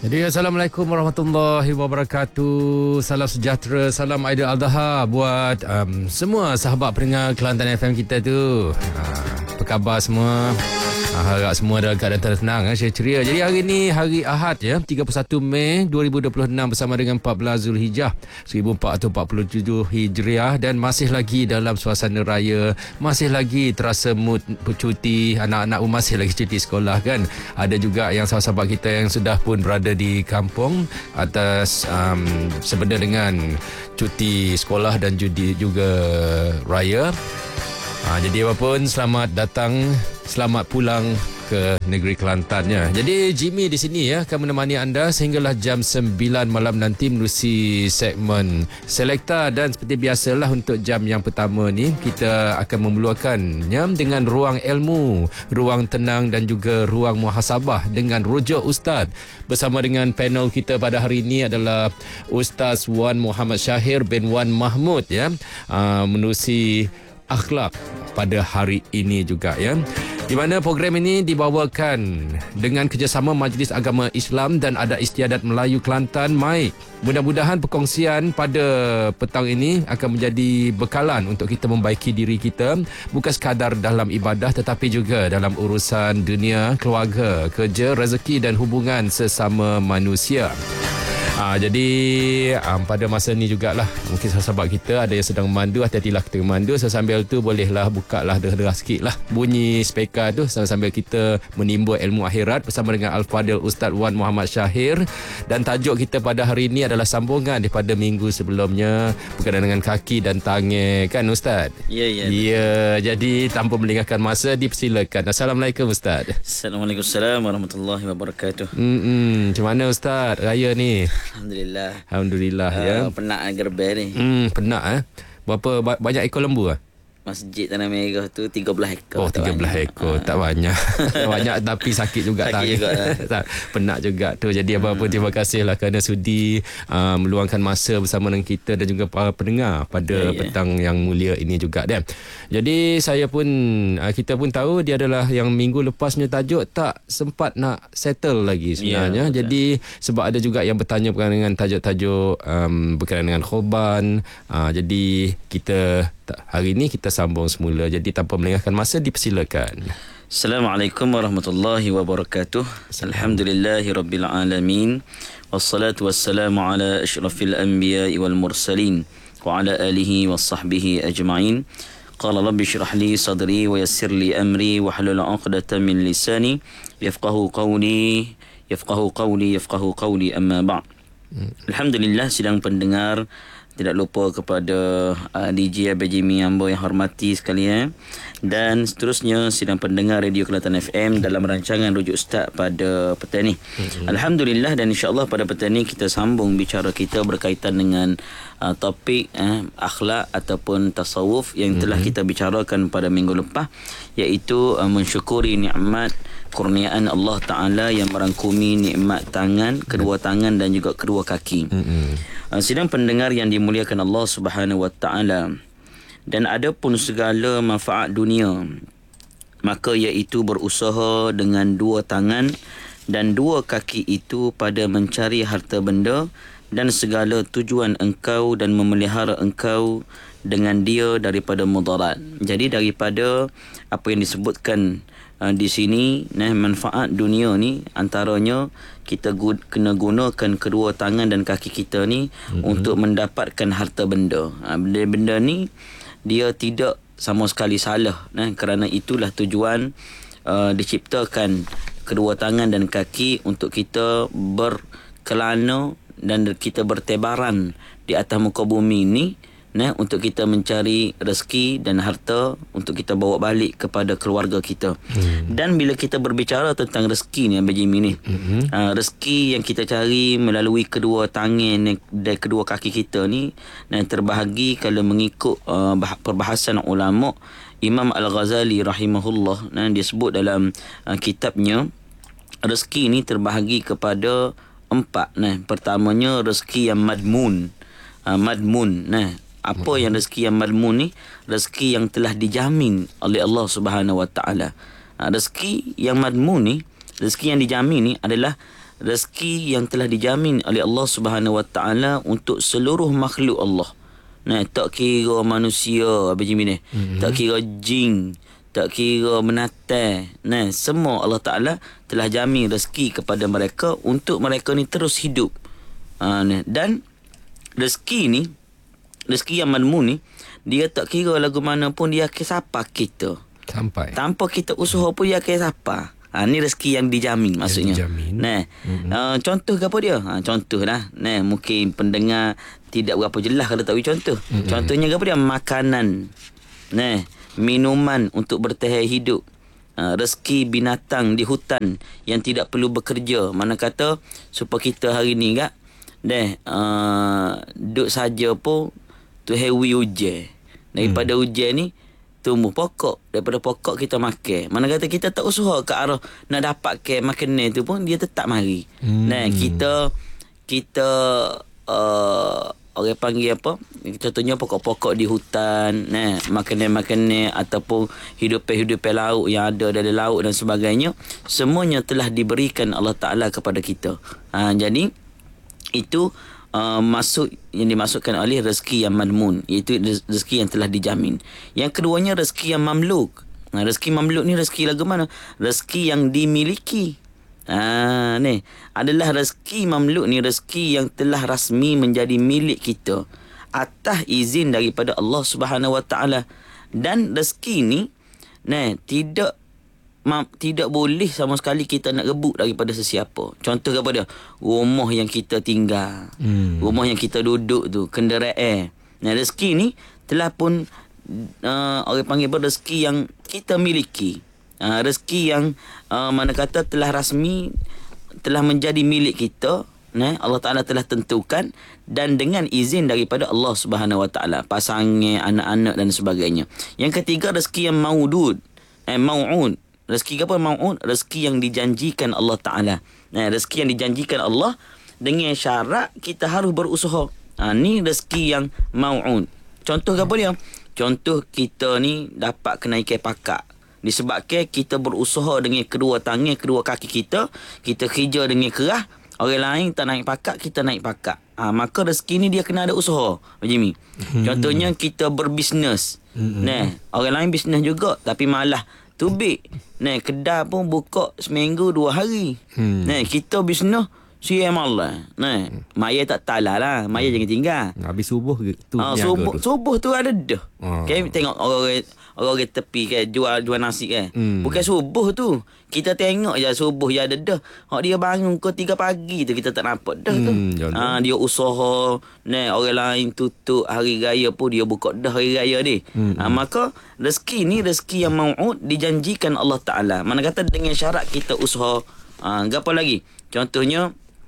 Jadi Assalamualaikum warahmatullahi wabarakatuh. Salam sejahtera, salam Aidil Adha buat semua sahabat pendengar Kelantan FM kita tu. Apa khabar semua? Harap semua dalam keadaan tenang, ceria. Jadi hari ni hari Ahad 31 Mei 2026 bersama dengan 14 Zulhijjah 1447 Hijriah, dan masih lagi dalam suasana raya, masih lagi terasa mood bercuti, anak-anak pun masih lagi cuti sekolah kan. Ada juga yang sahabat-sahabat kita yang sudah pun berada di kampung atas sebenar dengan cuti sekolah dan juga raya. Jadi apapun, selamat datang, selamat pulang ke negeri Kelantannya. Jadi Jimmy di sini akan menemani anda sehinggalah jam 9 malam nanti menerusi segmen Selekta, dan seperti biasalah untuk jam yang pertama ni kita akan memerlukannya dengan ruang ilmu, ruang tenang dan juga ruang muhasabah dengan rujuk Ustaz. Bersama dengan panel kita pada hari ini adalah Ustaz Wan Muhammad Syahir bin Wan Mahmud menerusi akhlak pada hari ini juga di mana program ini dibawakan dengan kerjasama Majlis Agama Islam dan Adat Istiadat Melayu Kelantan MAIK. Mudah-mudahan perkongsian pada petang ini akan menjadi bekalan untuk kita membaiki diri kita, bukan sekadar dalam ibadah tetapi juga dalam urusan dunia, keluarga, kerja, rezeki dan hubungan sesama manusia. Jadi pada masa ni jugalah mungkin sahabat kita ada yang sedang memandu, hati-hatilah kita memandu. Sambil tu bolehlah bukalah derah-derah sikit lah bunyi speaker tu sambil kita menimba ilmu akhirat bersama dengan Al-Fadil Ustaz Wan Muhammad Syahir. Dan tajuk kita pada hari ini adalah sambungan daripada minggu sebelumnya berkaitan dengan kaki dan tangan kan Ustaz? Ya. Jadi tanpa melengahkan masa, dipersilakan. Assalamualaikum Ustaz. Assalamualaikum warahmatullahi wabarakatuh. Macam mana Ustaz raya ni? Alhamdulillah. Penat gerbel ni. Penat Berapa banyak ekor lembu Masjid Tanah Merah tu 13 ekor. Oh, 13 ekor. Tak banyak. Banyak tapi sakit juga. Penat juga tu. Jadi apa-apa, terima kasihlah kerana sudi meluangkan masa bersama dengan kita dan juga para pendengar pada petang yang mulia ini juga dan. Jadi saya pun kita pun tahu dia adalah yang minggu lepasnya tajuk tak sempat nak settle lagi sebenarnya. Jadi sebab ada juga yang bertanya berkaitan dengan tajuk-tajuk berkaitan dengan khurban. Jadi kita hari ini kita sambung semula. Jadi tanpa melengahkan masa, dipersilakan. Assalamualaikum warahmatullahi wabarakatuh. Alhamdulillahirabbil alamin. Wassalatu wassalamu ala asyrafil anbiya'i wal mursalin wa ala alihi wassahbihi ajma'in. Qala rabbi shrah li sadri wa yassir li amri wa hlul 'uqdatam min lisani yafqahu qawli amma ba'd. Alhamdulillah, sidang pendengar, tidak lupa kepada DJ Abang Jimmy Ambo yang hormati sekalian, dan seterusnya sidang pendengar Radio Kelantan FM dalam rancangan Rujuk Ustaz pada petang ini. Alhamdulillah, dan insya-Allah pada petang ini kita sambung bicara kita berkaitan dengan topik akhlak ataupun tasawuf yang telah kita bicarakan pada minggu lepas, iaitu mensyukuri nikmat kurniaan Allah Ta'ala yang merangkumi nikmat tangan, kedua tangan dan juga kedua kaki. Sidang pendengar yang dimuliakan Allah Subhanahu Wa Ta'ala, dan ada pun segala manfaat dunia, maka iaitu berusaha dengan dua tangan dan dua kaki itu pada mencari harta benda dan segala tujuan engkau dan memelihara engkau dengan dia daripada mudarat. Jadi daripada apa yang disebutkan di sini, manfaat dunia ni antaranya kita kena gunakan kedua tangan dan kaki kita ni untuk mendapatkan harta benda. Benda-benda ni dia tidak sama sekali salah, kerana itulah tujuan diciptakan kedua tangan dan kaki, untuk kita berkelana dan kita bertebaran di atas muka bumi ni, untuk kita mencari rezeki dan harta untuk kita bawa balik kepada keluarga kita. Dan bila kita berbicara tentang rezeki ni Abang Jimmy ni, rezeki yang kita cari melalui kedua tangan dan kedua kaki kita ni, dan terbahagi kalau mengikut perbahasan ulama, Imam Al-Ghazali rahimahullah, dia sebut dalam kitabnya, rezeki ni terbahagi kepada 4. Pertamanya rezeki yang madmun. Apa yang rezeki yang madmun ni? Rezeki yang telah dijamin oleh Allah Subhanahu Wa Ta'ala. Rezeki yang madmun ni, rezeki yang dijamin ni adalah rezeki yang telah dijamin oleh Allah Subhanahu Wa Taala untuk seluruh makhluk Allah. Nah, tak kira manusia Abang Jimmy ni, tak kira jin, tak kira menatai. Nah, semua Allah Taala telah jamin rezeki kepada mereka untuk mereka ni terus hidup. Dan rezeki yang madmun ni, dia tak kira lagu mana pun dia akan sapa kita. Sampai. Tanpa kita usaha pun dia akan sapa. Ni rezeki yang dijamin maksudnya. Nah, contoh ke apa dia? Contoh lah. Nah, mungkin pendengar tidak berapa jelas kalau tak beri contoh. Contohnya ke apa dia? Makanan. Nah, minuman untuk bertahan hidup. Rezeki binatang di hutan yang tidak perlu bekerja. Mana kata supaya kita hari ni kak, duduk saja pun tu hewi hujan. Daripada hujan ni tumbuh pokok. Daripada pokok kita makan. Mana kata kita tak usaha ke arah nak dapat ke makanan tu pun dia tetap mari. Nah, kita orang panggil apa? Contohnya pokok-pokok di hutan, nah, makanan-makanan ataupun hidupan laut yang ada dalam laut dan sebagainya, semuanya telah diberikan Allah Taala kepada kita. Jadi itu masuk yang dimasukkan oleh rezeki yang madmun, iaitu rezeki yang telah dijamin. Yang keduanya rezeki yang mamluk. Rezeki mamluk ni rezeki lagu mana? Rezeki yang dimiliki. Ni adalah rezeki mamluk ni, rezeki yang telah rasmi menjadi milik kita atas izin daripada Allah Subhanahu Wa Taala. Dan rezeki ni tidak boleh sama sekali kita nak rebut daripada sesiapa. Contoh apa dia? Rumah yang kita tinggal, rumah yang kita duduk tu, kenderaan. Rezeki ni telah pun orang panggil apa? Rezeki yang kita miliki. Rezeki yang mana kata telah rasmi, telah menjadi milik kita. Allah Ta'ala telah tentukan dan dengan izin daripada Allah Subhanahu Wa Taala, pasangan, anak-anak dan sebagainya. Yang ketiga rezeki yang maudud, mau'ud. Rezeki apa mau'ud? Rezeki yang dijanjikan Allah Ta'ala. Rezeki yang dijanjikan Allah dengan syarat kita harus berusaha. Ni rezeki yang mau'ud. Contoh apa dia? Contoh kita ni dapat kenaikan pakak disebabkan kita berusaha dengan kedua tangan, kedua kaki kita. Kita kerja dengan keras. Orang lain tak naik pakak, kita naik pakak. Maka rezeki ni dia kena ada usaha, Jimmy. Contohnya kita berbisnes. Orang lain bisnes juga tapi malah tubik. Kedai pun buka seminggu 2 hari. Kita bisnes siang malam. Maya tak talah lah. Maya jangan tinggal. Habis subuh tu. Subuh tu ada dah. Okay, tengok orang tepi kan jual nasi kan. Bukan subuh tu. Kita tengok je subuh je ada dah. Hak dia bangun ke 3 pagi tu kita tak nampak dah tu. Dia usaha. Orang lain tutup hari raya pun dia buka dah hari raya ni. Maka rezeki ni rezeki yang mau'ud dijanjikan Allah Ta'ala. Mana kata dengan syarat kita usaha. Apa lagi? Contohnya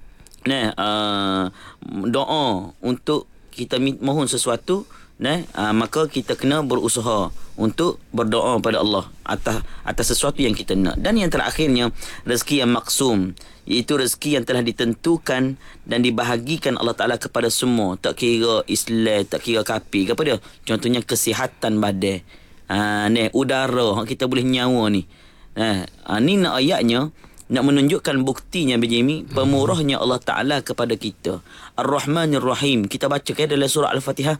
doa untuk kita mohon sesuatu, maka kita kena berusaha untuk berdoa pada Allah atas sesuatu yang kita nak. Dan yang terakhirnya rezeki yang maksum, iaitu rezeki yang telah ditentukan dan dibahagikan Allah Ta'ala kepada semua, tak kira Islam, tak kira kafir. Apa dia? Contohnya kesihatan badan, udara kita boleh nyawa ni. Ni nak ayatnya nak menunjukkan buktinya Benjimi, pemurahnya Allah Ta'ala kepada kita. Ar-Rahmanir Rahim. Kita baca ke dalam surah Al-Fatihah.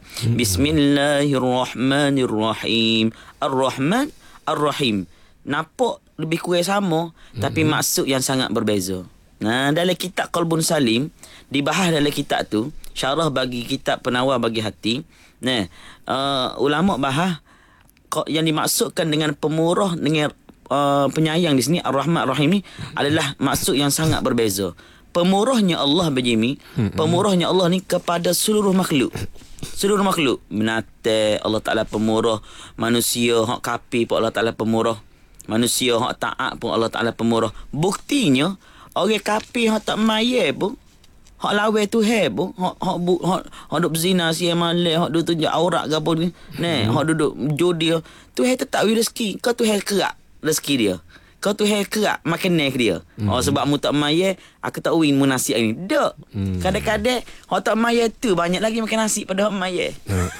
Bismillahirrahmanirrahim. Ar-Rahman, Ar-Rahim. Nampak lebih kurang sama, tapi maksud yang sangat berbeza. Dalam kitab Qalbun Salim, dibahas dalam kitab tu, syarah bagi kitab Penawar bagi Hati. Ulama bahas yang dimaksudkan dengan pemurah dengan penyayang di sini, Ar-Rahman Ar-Rahim ni adalah maksud yang sangat berbeza. Pemurahnya Allah Benjimi, pemurahnya Allah ni kepada seluruh makhluk. Seluruh makhluk. Binatang Allah Ta'ala pemurah, manusia hak kafir pun Allah Ta'ala pemurah, manusia hak taat pun Allah Ta'ala pemurah. Buktinya orang kafir hak tak mayat pun, hak lawan Tuhan pun, hak duk berzina siang malam, hak duk tunjuk aurat ke apa ni, hak duduk judi, Tuhan tetap bagi rezeki. Kau Tuhan kerak rezeki dia. Kau tu kerak makanan ke dia. Sebab mu tak mayat, aku tak win mu nasi hari ni. Tak. Kadang-kadang hak tak mayat tu banyak lagi makan nasi pada hak mayat.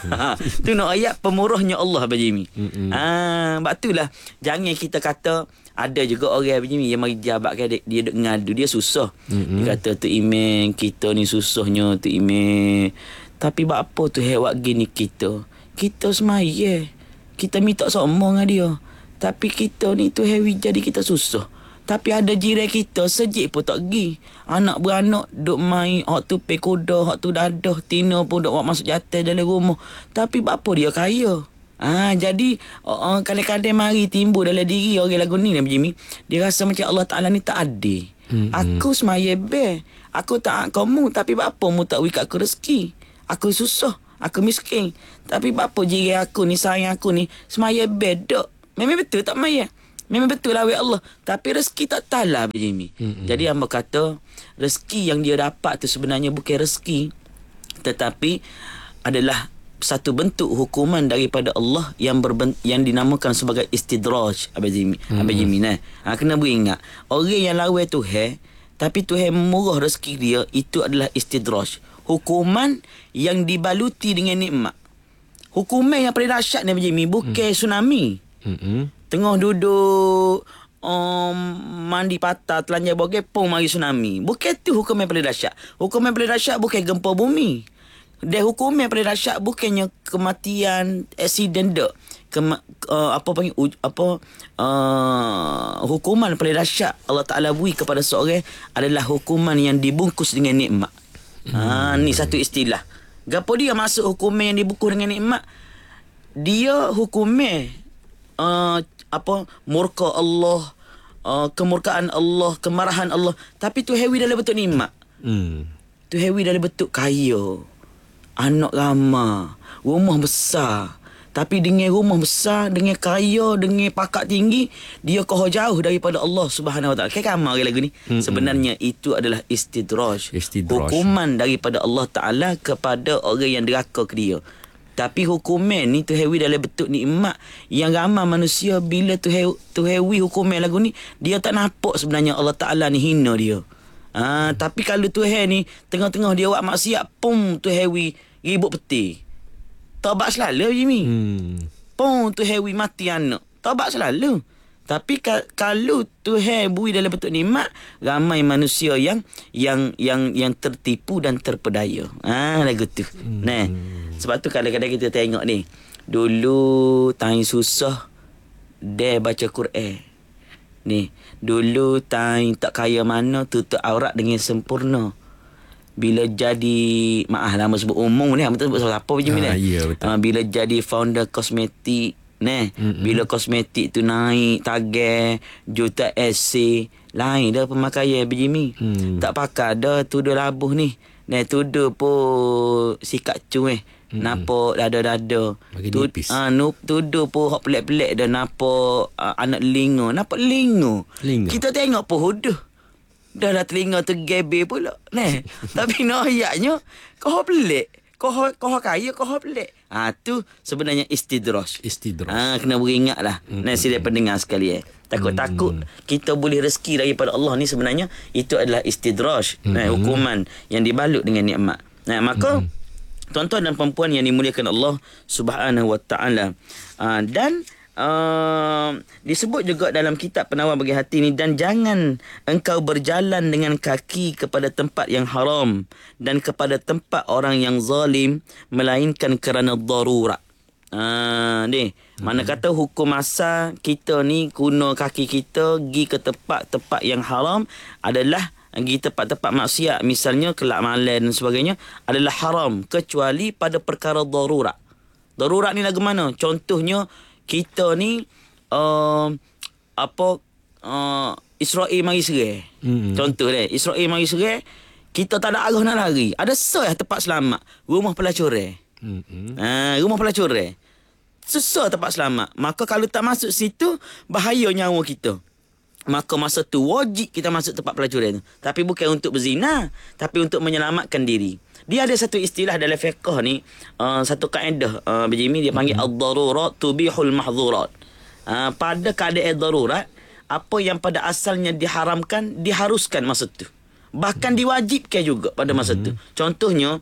Tu nak ayat pemurahnya Allah Abang Jimmy. Sebab itulah jangan kita kata Ada juga orang macam ni yang mari jabat kan dia duk ngadu, dia susah. Dia kata tu Iman, kita ni susahnya tu Iman. Tapi buat apa tu hewat gini kita? Kita semaya. Kita minta sama dengan dia. Tapi kita ni tu hewi jadi kita susah. Tapi ada jiran kita sejik pun tak pergi. Anak beranak duk main, hak tu pek kuda, hak tu dadah, tina pun duk buat masuk jatuh dalam rumah. Tapi apa dia kaya? Jadi kadang-kadang mari timbul dalam diri orang lagu ni Jimmy. Dia rasa macam Allah Ta'ala ni tak adil. Aku semaya be. Aku tak kamu, tapi apa mu tak wikat aku rezeki? Aku susah, aku miskin. Tapi apa jiran aku ni, sayang aku ni semaya be dok. Memang betul tak maya? Memang betul lah Allah. Tapi rezeki tak talah Jimmy. Jadi hamba kata rezeki yang dia dapat tu sebenarnya bukan rezeki, tetapi adalah satu bentuk hukuman daripada Allah yang dinamakan sebagai istidraj. Abang Jimmy kena beringat, orang yang lawan Tuhan tapi Tuhan murah rezeki dia, itu adalah istidraj, hukuman yang dibaluti dengan nikmat. Hukuman yang paling dahsyat ni Abang Jimmy bukan tsunami. Tengah duduk mandi patah telanjang bagai pun mari tsunami. Bukan tu hukum yang paling dahsyat. Hukum yang paling dahsyat bukan gempa bumi. Dan hukum yang paling dahsyat bukannya kematian, accident dak. Hukuman paling dahsyat Allah Taala beri kepada seorang adalah hukuman yang dibungkus dengan nikmat. Ni satu istilah. Gapo dia masuk hukuman yang dibungkus dengan nikmat? Dia hukuman murka Allah, kemurkaan Allah, kemarahan Allah, tapi tu hewi dalam bentuk nikmat. Tu hewi dalam bentuk kaya, anak ramai, rumah besar. Tapi dengan rumah besar, dengan kaya, dengan pakat tinggi, dia kau jauh daripada Allah Subhanahu Wa Taala. Kayak kamar lagu ni. Sebenarnya itu adalah istidraj. Hukuman daripada Allah Taala kepada orang yang deraka ke dia. Tapi hukuman ni tu hewi dalam bentuk nikmat yang ramai manusia bila tu hewi hukuman lagu ni, dia tak nampak sebenarnya Allah Ta'ala ni hina dia. Tapi kalau Tuhan ni tengah-tengah dia buat maksiat, pum tu hewi ribut peti. Taubat selalu Jimmy. Pum tu hewi mati anak. Taubat selalu. Tapi kalau Tuhan bui dalam bentuk nikmat, ramai manusia yang tertipu dan terpedaya. Lagu tu. Nah, sebab tu kadang-kadang kita tengok ni, dulu time susah dia baca Quran. Ni, dulu time tak kaya mana tutup aurat dengan sempurna. Bila jadi, maaf lah sebut umum ni, betul sebut apa macam ni. Ya, betul. Bila jadi founder kosmetik, bila kosmetik tu naik tagar juta SC, lain dah pemakaian Jimmy. Tak pakai dah tuduh labuh ni. Tuduh pun sikat cuy. Nampak dada-dada. Tuduh pun hak pelik-pelik dah nampak anak lingo. Nampak lingo. Kita tengok pun huduh. Dah telinga tergeber pula. Tapi noyaknya kau pelik. Kau kaya, kau pelik. Tu sebenarnya istidraj. Kena beringatlah. Sila pendengar sekali. Takut-takut kita boleh rezeki daripada Allah ni, sebenarnya itu adalah istidraj. Hukuman yang dibalut dengan nikmat. Maka tuan-tuan dan puan-puan yang dimuliakan Allah Subhanahu Wa Taala, dan disebut juga dalam kitab Penawar Bagi Hati ni, dan jangan engkau berjalan dengan kaki kepada tempat yang haram dan kepada tempat orang yang zalim, melainkan kerana darurat. Mana kata hukum asal kita ni guna kaki kita pergi ke tempat-tempat yang haram adalah pergi tempat-tempat maksiat, misalnya kelab malam dan sebagainya, adalah haram kecuali pada perkara darurat. Darurat ni lagu mana? Contohnya kita ni Israel mari serang. Contoh dia, Israel mari serang, kita tak ada arah nak lari. Ada sah tempat selamat, rumah pelacuran. Rumah pelacuran. Susah tempat selamat. Maka kalau tak masuk situ, bahaya nyawa kita. Maka masa tu wajib kita masuk tempat pelacuran tu. Tapi bukan untuk berzina, tapi untuk menyelamatkan diri. Dia ada satu istilah dalam fiqh ni, satu kaedah Jimmy, dia panggil ad-darurat tubihul mahdhurat. Pada keadaan darurat, apa yang pada asalnya diharamkan, diharuskan masa tu. Bahkan diwajibkan juga pada masa tu. Contohnya,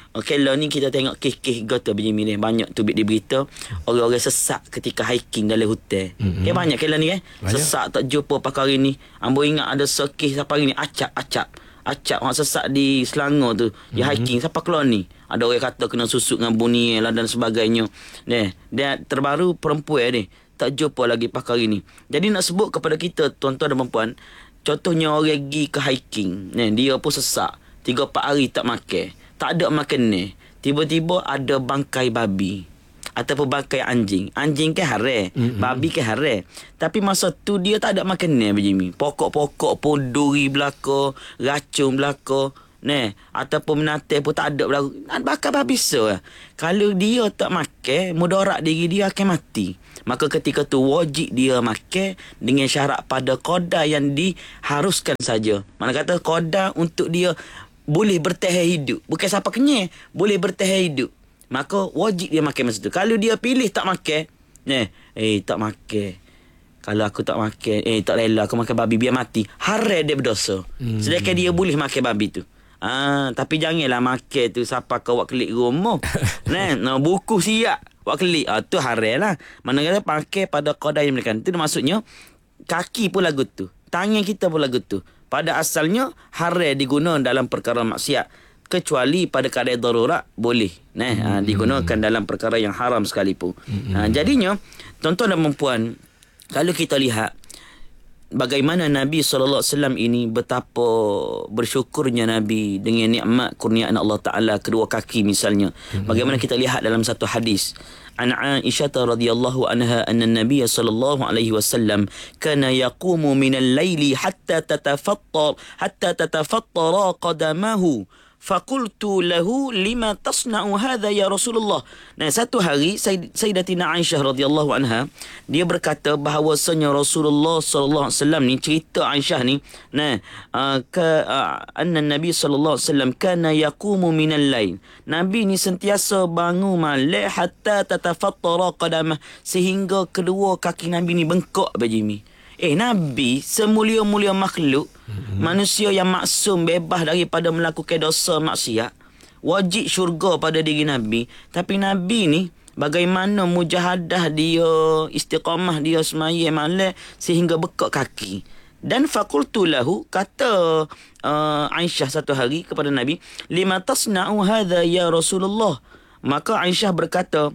Okey, lah ni kita tengok kes-kes gota begini ni. Banyak tu di berita orang-orang sesak ketika hiking dalam hutan. Okay, banyak kes lah ni kan. Sesak tak jumpa pakai hari ni. Ambo ingat ada sekis siapa hari ni acap orang sesak di Selangor tu. Dia hiking siapa keluar ni. Ada orang kata kena susuk dengan bunyi lah dan sebagainya. Dia terbaru perempuan ni tak jumpa lagi pakai hari ni. Jadi nak sebut kepada kita tuan-tuan dan puan-puan, contohnya orang pergi ke hiking, dia pun sesak 3-4 hari tak makan, tak ada makan ni. Tiba-tiba ada bangkai babi ataupun bangkai anjing. Anjing ke haram, babi ke haram. Tapi masa tu dia tak ada makan ni Jimmy. Pokok-pokok pun duri belaka, racun belaka, ataupun menate pun tak ada belaka. Bakar babi so. Kalau dia tak makan, mudarat diri dia akan mati. Maka ketika tu wajib dia makan dengan syarat pada qadar yang diharuskan saja. Mana kata qadar untuk dia boleh bertahan hidup. Bukan siapa kenyang, boleh bertahan hidup. Maka wajib dia makan masa tu. Kalau dia pilih tak makan, tak makan. Kalau aku tak makan, tak rela aku makan babi biar mati. Haram dia berdosa. Sedangkan dia boleh makan babi tu. Tapi janganlah makan tu siapa kau buat kelik rumah. Buku siap buat kelik. Tu haram lah. Mana kata pakai pada qadar yang mereka. Itu maksudnya kaki pun lagu tu. Tangan kita pun lagu tu. Pada asalnya haram digunakan dalam perkara maksiat, kecuali pada keadaan darurat boleh digunakan dalam perkara yang haram sekalipun. Jadinya tuan-tuan dan puan, kalau kita lihat bagaimana Nabi SAW ini, betapa bersyukurnya Nabi dengan nikmat kurniaan Allah Ta'ala kedua kaki misalnya. Bagaimana kita lihat dalam satu hadis an Aisyah radhiyallahu anha anna Nabiy sallallahu alaihi wasallam kana yaqumu min al-laili hatta tatafattara qadamahu. Faqultu lahu lima tasna'u hadha ya Rasulullah. Satu hari Sayyidatina Aisyah radhiyallahu anha, dia berkata bahawasanya Rasulullah sallallahu alaihi wasallam ni, cerita Aisyah ni, anna Nabi sallallahu alaihi wasallam kana yaqumu min al-lail. Nabi ni sentiasa bangun malam hatta tatafattara qadamah, sehingga kedua kaki Nabi ni bengkok bajimi. Nabi semulia-mulia makhluk, manusia yang maksum bebas daripada melakukan dosa maksiat, wajib syurga pada diri Nabi. Tapi Nabi ni bagaimana mujahadah dia, istiqamah dia semaya malam sehingga bekak kaki. Dan faqultu lahu, kata Aisyah satu hari kepada Nabi, lima tasna'u hadha ya Rasulullah. Maka Aisyah berkata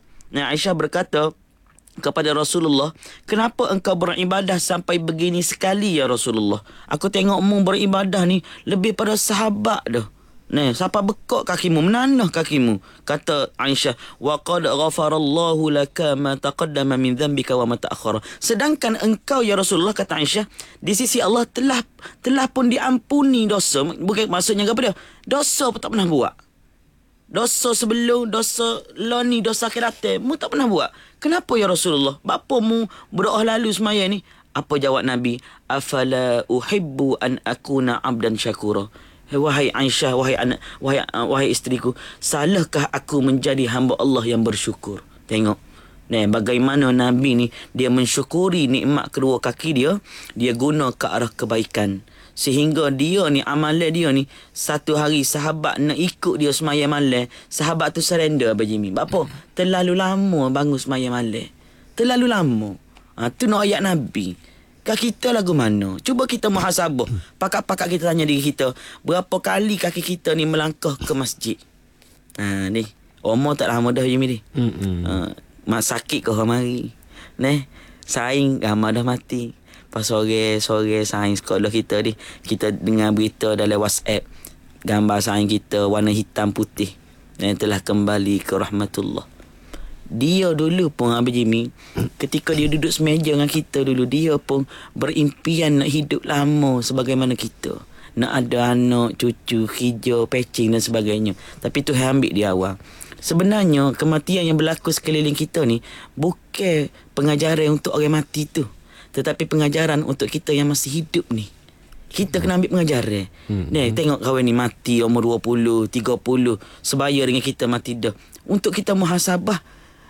kepada Rasulullah, kenapa engkau beribadah sampai begini sekali ya Rasulullah? Aku tengokmu beribadah ni lebih pada sahabat dah. Siapa bekok kakimu, menanah kakimu. Kata Aisyah, wa qad ghafarallahu laka ma taqaddama min dhanbika wa ma ta'akhkhara. Sedangkan engkau ya Rasulullah, kata Aisyah, di sisi Allah telah pun diampuni dosa. Bukan maksudnya apa dia? Dosa pun tak pernah buat. Dosa sebelum, dosa ni, dosa akhirat mu tak pernah buat. Kenapa ya Rasulullah? Bapa mu berdoa lalu semaya ni? Apa jawab Nabi? Afala uhibbu an akuna abdan syakura. Wahai Aisyah, wahai isteriku, salahkah aku menjadi hamba Allah yang bersyukur? Tengok. Bagaimana Nabi ni, dia mensyukuri nikmat kedua kaki dia, dia guna ke arah kebaikan. Sehingga dia ni, amalan dia ni, satu hari sahabat nak ikut dia semaya malam, sahabat tu surrender Jimmy. Apa? Terlalu lama bangun semaya malam. Terlalu lama. Tu nak ayat Nabi. Kita lagu mana? Cuba kita muhasabah. Pakak-pakak kita tanya diri kita, berapa kali kaki kita ni melangkah ke masjid? Ni, umur tak lama dah Jimmy ni. Mak sakit ke hari mari. Saing ramai dah mati. Pas sore saing sekolah kita ni, kita dengar berita dalam WhatsApp, gambar saing kita warna hitam putih yang telah kembali ke rahmatullah. Dia dulu pun Abang Jimmy, ketika dia duduk semeja dengan kita dulu, dia pun berimpian nak hidup lama sebagaimana kita, nak ada anak, cucu, hijau, pecing dan sebagainya. Tapi Tuhan ambil dia awal. Sebenarnya kematian yang berlaku sekeliling kita ni bukan pengajaran untuk orang mati tu, tetapi pengajaran untuk kita yang masih hidup ni. Kita kena ambil pengajaran. Tengok kawan ni mati umur 20, 30, sebaya dengan kita mati dah. Untuk kita muhasabah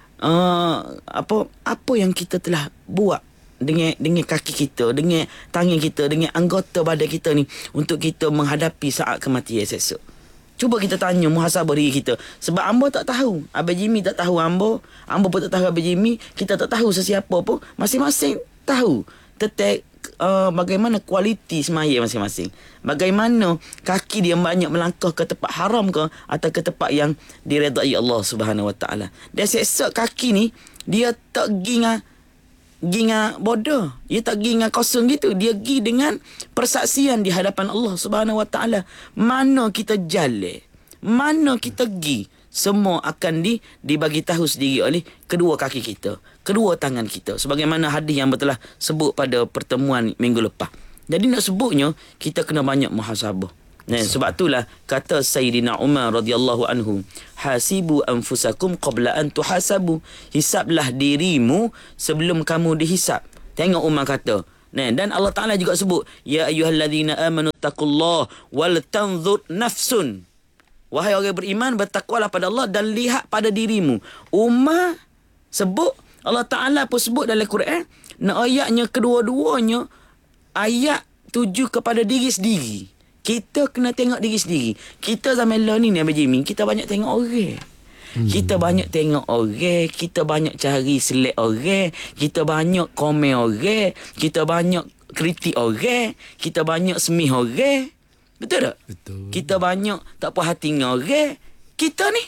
apa yang kita telah buat dengan kaki kita, dengan tangan kita, dengan anggota badan kita ni, untuk kita menghadapi saat kematian esok. Cuba kita tanya muhasabah diri kita. Sebab Ambo tak tahu. Abang Jimmy tak tahu Ambo. Ambo pun tak tahu Abang Jimmy. Kita tak tahu sesiapa pun. Masing-masing tahu. Bagaimana kualiti semaya masing-masing. Bagaimana kaki dia banyak melangkah ke tempat haram ke atau ke tempat yang diredai Allah Subhanahu Wa Taala. Dia esok kaki ni dia tak ginga bodoh. Dia tak ginga kosong gitu. Dia gi dengan persaksian di hadapan Allah Subhanahu Wa Taala. Mana kita jalan, mana kita gi, semua akan dibagi tahu sendiri oleh kedua kaki kita, kedua tangan kita. Sebagaimana hadis yang telah sebut pada pertemuan minggu lepas. Jadi nak sebutnya, kita kena banyak muhasabah. Sebab itulah kata Sayyidina Umar radhiyallahu anhu, hasibu anfusakum qabla an tuhasabu. Hisablah dirimu sebelum kamu dihisab. Tengok Umar kata. Dan Allah Ta'ala juga sebut, ya ayyuhalladzina amanu taqullaha wal tanzur nafsun. Wahai orang beriman, bertakwalah pada Allah dan lihat pada dirimu. Umar sebut, Allah Ta'ala pun sebut dalam Quran. Ayatnya kedua-duanya ayat tuju kepada diri sendiri. Kita kena tengok diri sendiri. Kita zaman ni Abang Jimmy, kita banyak tengok orang. Kita banyak tengok orang. Kita banyak cari selek orang. Kita banyak komen orang. Kita banyak kritik orang. Kita banyak semih orang. Betul tak? Betul. Kita banyak tak puas hati dengan orang. Kita ni.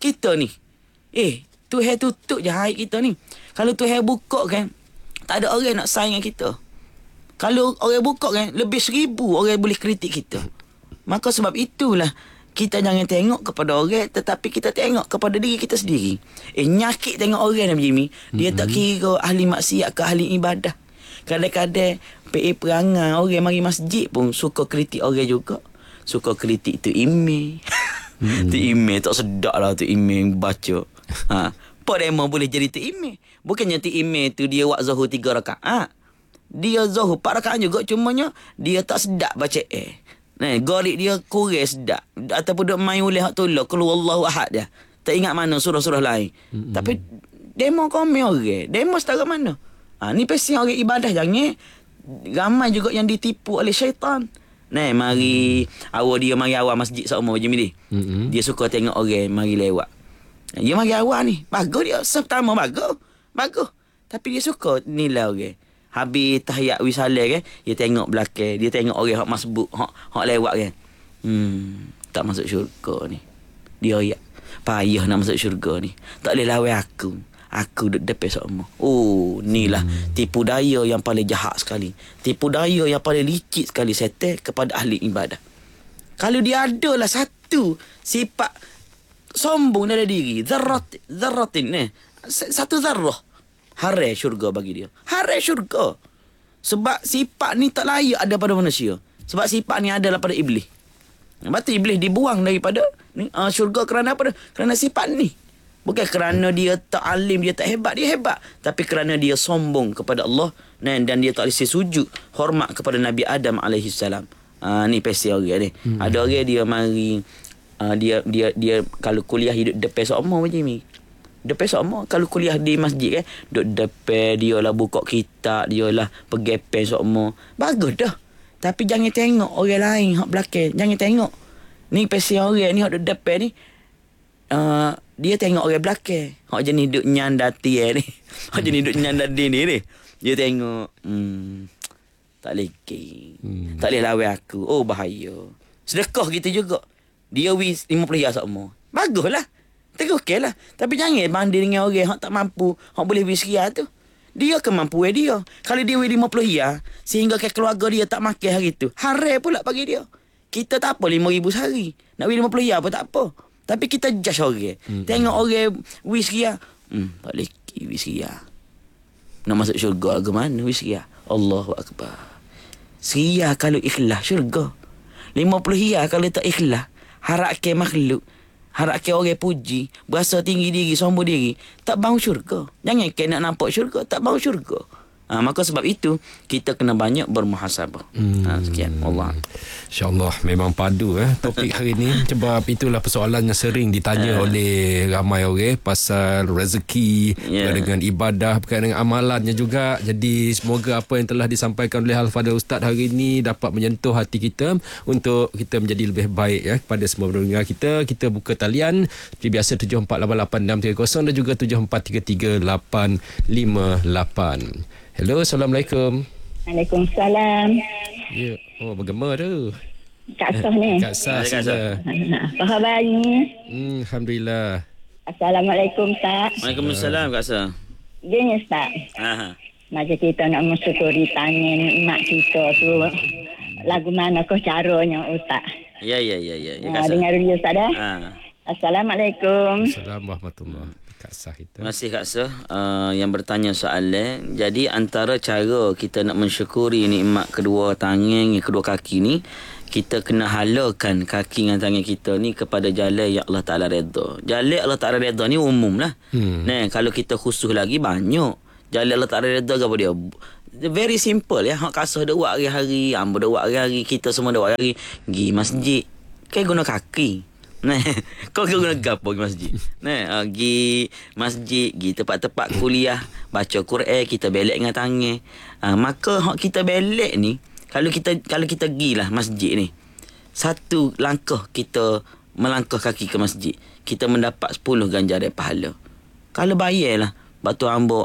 Tuhan tutup je air kita ni. Kalau Tuhan buka kan, tak ada orang nak sayang dengan kita. Kalau orang buka kan, lebih 1,000 orang boleh kritik kita. Maka sebab itulah, kita jangan tengok kepada orang, tetapi kita tengok kepada diri kita sendiri. Nyakit tengok orang Nabi Jimmy. Dia tak kira ahli maksiat ke ahli ibadah. Kadang-kadang PA perangai orang mari masjid pun suka kritik orang juga. Suka kritik tu email. Tu email tak sedap lah tu email baca. Apa demo boleh jadi tu email? Bukannya tu email tu dia buat zuhur 3 rakaat. Dia zuhur 4 rakaat juga, cumanya dia tak sedap baca gorik dia kurang sedap. Ataupun duk main oleh hak tolak keluar Allahu Ahad dia. Tak ingat mana surah-surah lain. Tapi demo komen orang. Demo setara mana? Ni pasti orang ibadah jangan. Ramai juga yang ditipu oleh syaitan. Mari awal masjid sama macam ni. Dia suka tengok orang mari lewat. Dia mari awal ni. Bagus dia. Pertama bagus. Tapi dia suka nilai orang. Habis tahiyat wisalah kan, dia tengok belakang, dia tengok orang hak masbuk, hak lewat kan. Tak masuk syurga ni. Dia ayat payah nak masuk syurga ni. Tak boleh lawan aku. Aku duduk depan sama. Inilah tipu daya yang paling jahat sekali. Tipu daya yang paling licik sekali setan kepada ahli ibadah. Kalau dia adalah satu sifat sombong dalam diri, zarratin satu zarrah, harai syurga bagi dia. Harai syurga. Sebab sifat ni tak layak ada pada manusia. Sebab sifat ni adalah pada iblis. Lepas tu iblis dibuang daripada syurga kerana apa? Kerana sifat ni. Bukan kerana dia tak alim, dia tak hebat. Dia hebat. Tapi kerana dia sombong kepada Allah. Dan dia tak boleh sujud hormat kepada Nabi Adam AS. Ni pesi orang ni. Ada orang dia mari, dia kalau kuliah hidup depan sama macam ni. Depan sama. Kalau kuliah di masjid kan, duduk depan, dia lah buka kitab, dia lah pergi pen sama. Bagus dah. Tapi jangan tengok orang lain hak belakang. Jangan tengok. Ni pesi orang ni hak duduk depan ni. Dia tengok orang belakang. Hak jenis duduk nyandati ni. Hak jenis duduk nyandati ni. Dia tengok. Tak boleh tak boleh lawan aku. Bahaya. Sedekah kita juga. Dia wis 50 riyal sama. Baguslah. Terukkan lah. Tapi jangan banding dengan orang hak tak mampu, hak boleh wis riyal tu. Dia kemampuan dia. Kalau dia wis 50 riyal, sehingga ke keluarga dia tak makan hari tu, haram pula bagi dia. Kita tak apa 5,000 sehari. Nak wis 50 riyal pun tak apa. Tapi kita judge orang. Tengok orang wis riyal. Tak boleh wis riyal. Nak masuk syurga ke mana wis riyal? Allahu Akbar. Riyal kalau ikhlas syurga. 50 riyal kalau tak ikhlas, harapkan makhluk, harapkan orang puji, berasa tinggi diri, sombong diri, tak bau syurga. Jangan nak nampak syurga, tak bau syurga. Maka sebab itu kita kena banyak bermuhasabah. Sekian. Allah. InsyaAllah memang padu topik hari ni. Sebab itulah persoalan yang sering ditanya oleh ramai orang pasal rezeki, berkaitan dengan ibadah, berkaitan dengan amalannya juga. Jadi semoga apa yang telah disampaikan oleh Al-Fadhil Ustaz hari ini dapat menyentuh hati kita untuk kita menjadi lebih baik kepada semua pendengar kita. Kita buka talian seperti biasa 74886330 dan juga 74338558. Hello, Assalamualaikum. Waalaikumsalam. Ya, bagaimana tu? Kak Soh ni. Kak Sah. Apa khabar ni? Alhamdulillah. Assalamualaikum, Ustaz. Waalaikumsalam Kak Sah. Gini, Ustaz. Macam kita nak mensyukuri tangan mak kita tu. Lagu mana kau caranya, Ustaz? Ya Kak Sah. Dengar dulu, Ustaz dah. Assalamualaikum. Assalamualaikum warahmatullahi. Kak Sah kita. Terima kasih Kak Sah yang bertanya soalan. Jadi antara cara kita nak mensyukuri nikmat kedua tangan, kedua kaki ni, kita kena halakan kaki dengan tangan kita ni kepada jalan yang Allah Ta'ala redha. Jalan Allah Ta'ala redha ni umum lah. Kalau kita khusus lagi banyak. Jalan Allah Ta'ala redha ke apa dia? Very simple ya. Hak Kak Sah dah buat hari-hari, Amba dah buat hari-hari, kita semua dah buat hari-hari. Pergi masjid, kan guna kaki. Kau guna gapo pergi masjid? Pergi masjid, pergi tempat-tempat kuliah, baca Quran, kita belek dengan tangan. Maka hak kita belek ni, kalau kita pergilah masjid ni, satu langkah kita melangkah kaki ke masjid, kita mendapat 10 ganjaran pahala. Kalau bayarlah, batu ambo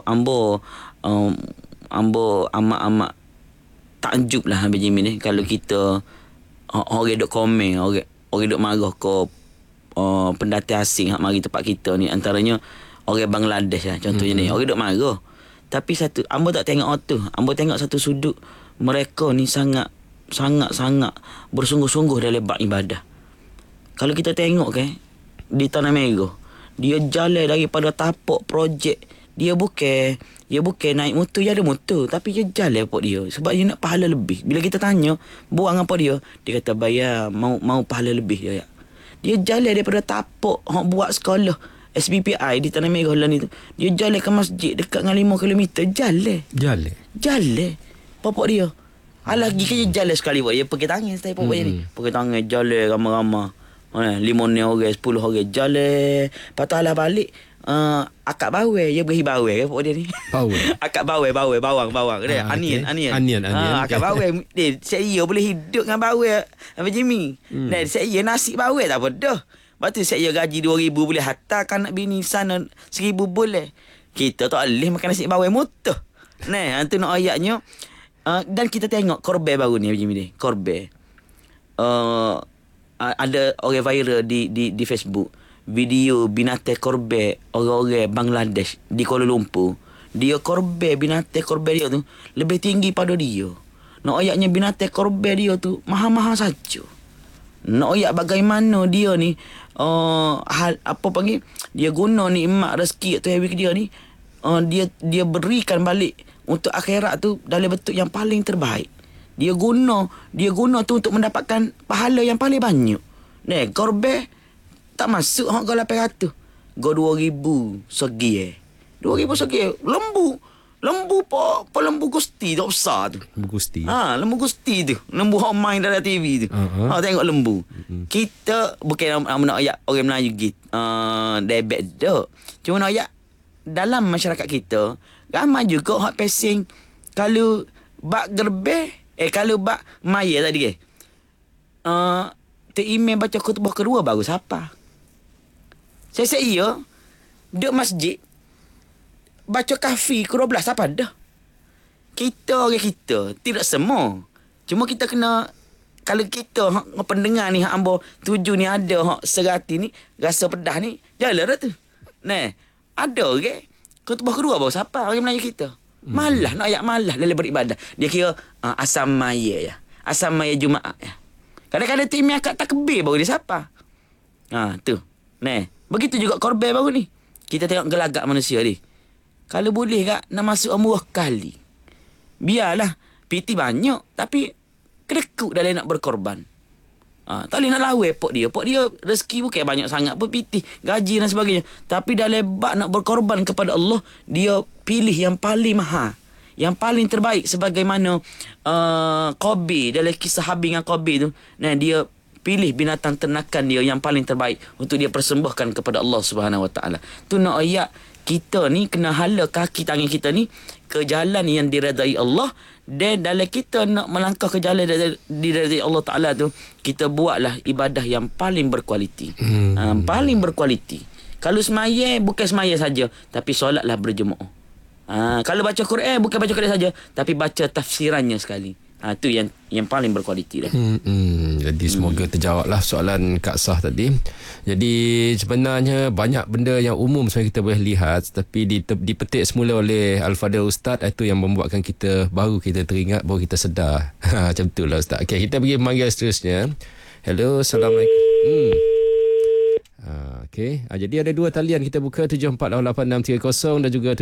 amat takjub lah habis Jimmy ni kalau kita orang duk komen, orang duk marah ke pendatang asing hak mari tempat kita ni, antaranya orang Bangladesh lah contohnya ni, orang duk marah. Tapi ambo tak tengok tu, ambo tengok satu sudut, mereka ni sangat bersungguh-sungguh dalam bab ibadah. Kalau kita tengok di Tanah Merah, dia jalan daripada tapak projek, dia bukan naik motor, dia ada motor, tapi dia jalan apa dia sebab dia nak pahala lebih. Bila kita tanya buang apa dia kata bayar, mau pahala lebih dia. Dia jalan daripada tapak hak buat sekolah SBPI di Tanah Merah lah ni tu. Dia jalan ke masjid dekat dengan 5 km, jalan bapak dia. Alah pergi ke jalan sekali buat dia pakai tangan setiap bapak dia ni. Pakai tangan jalan ramai-ramai. 5 orang, 10 orang jalan. Patutlah balik akak bawang, dia beri bawang ke dia ni. Akak bawang dia. Anian. Akak bawang dia saya boleh hidup dengan bawang apa Jimmy. Saya nasi bawang tak apa dah. Lepas tu saya gaji 2,000 boleh hantarkan nak bini sana 1,000 boleh. Kita tak boleh makan nasi bawang motor. Itu nak ayatnya. Dan kita tengok korban baru ni Jimmy ni. Korban. Ada orang viral di Facebook. Video binatang korban orang-orang Bangladesh di Kuala Lumpur. Dia korban binatang korban dia tu lebih tinggi pada dia. Nak ayatnya binatang korban dia tu mahal-mahal saja. Nak ayat bagaimana dia ni dia guna nikmat rezeki tu habis dia ni dia berikan balik untuk akhirat tu dalam bentuk yang paling terbaik. Dia guna tu untuk mendapatkan pahala yang paling banyak. Korban tak masuk hak go 800. Go 2,000 segi 2,000 segi. Lembu lembu Gusti tak besar tu. Lembu Gusti. Lembu Gusti tu. Lembu hak main dalam TV tu. Tengok lembu. Kita bukan nak ayat orang Melayu gitu. Debet dak. Cuma nak ayat dalam masyarakat kita ramai juga hak pesing kalau bak gerbeh kalau bak maya tadi email baca khutbah kedua baru siapa. Saya duduk masjid baca kafi ke-12 apa dah. Kita orang kita tidak semua. Cuma kita kena, kalau kita pendengar ni hak ambo tuju ni ada hak serati ni rasa pedah ni jalan dah tu. Ada ke khutbah kedua baru siapa orang Melayu kita. Malah nak ayat malah dalam beribadah. Dia kira asam maya ya. Asam maya Jumaat ya. Kadang-kadang tim akak takbir baru dia siapa. Tu. Begitu juga korban baru ni. Kita tengok gelagak manusia ni. Kalau boleh kak nak masuk umrah kali. Biarlah piti banyak tapi kedekut dalam nak berkorban. Tak boleh nak lawa pok dia. Pok dia rezeki bukan banyak sangat pun piti, gaji dan sebagainya. Tapi dalam bab nak berkorban kepada Allah, dia pilih yang paling mahal. yang paling terbaik sebagaimana Qabil dalam kisah Habil dengan Qabil tu. Nah, dia pilih binatang ternakan dia yang paling terbaik untuk dia persembahkan kepada Allah Subhanahu Wa Taala. Tu nak ayat kita ni kena hala kaki tangan kita ni ke jalan yang diredai Allah, dan dalam kita nak melangkah ke jalan diredai Allah Taala tu, kita buatlah ibadah yang paling berkualiti. Paling berkualiti. Kalau semaya bukan semaya saja, tapi solatlah berjemaah. Kalau baca Quran bukan baca Quran saja, tapi baca tafsirannya sekali. Itu yang paling berkualiti dah. Jadi semoga terjawablah soalan Kak Sah tadi. Jadi sebenarnya banyak benda yang umum sebenarnya kita boleh lihat, tapi dipetik semula oleh Al-Fadhil Ustaz. Itu yang membuatkan kita baru kita teringat, baru kita sedar. Macam tu lah Ustaz. Okay, kita pergi memanggil seterusnya. Hello, Assalamualaikum. Okey. Jadi ada dua talian kita buka, 748860 dan juga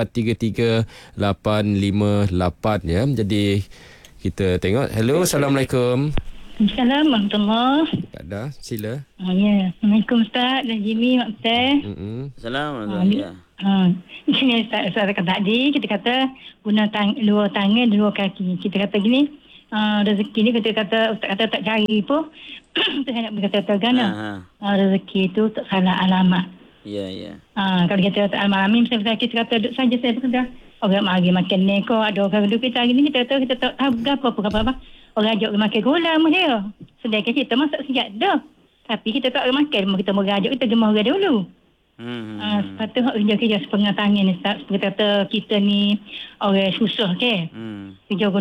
74338588 ya. Jadi kita tengok. Hello, Assalamualaikum. Assalamualaikum warahmatullahi. Tak ada, sila. Ya. Assalamualaikum Ustaz dan Jimmy, Mak Teh. Assalamualaikum. Ini Ustaz kata tadi, kita kata guna dua tangan, dua kaki. Kita kata gini, rezeki ni kita kata Ustaz kata tak cari pun saya nak berkata tergana. Rezeki itu tak salah alamat. Ya, ya. Kalau kita tak alami, misalnya kita kata duduk saja saya bekerja. Orang mari makan ni kau, ada orang duduk kita hari ni, kita tak tahu apa. Orang ajak makan gula dia. Sedangkan kita masak siap dah. Tapi kita tak makan, kita mau ajak kita gemar orang dulu. Sepatutnya kerja-kerja setengah tangan ni, Ustaz. Kita kata kita ni orang susah ke. Kerja